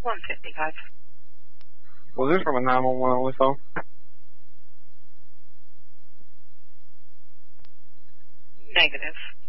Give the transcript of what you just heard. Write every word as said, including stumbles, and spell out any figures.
one fifty-five. Was this from a nine one one only phone? Negative.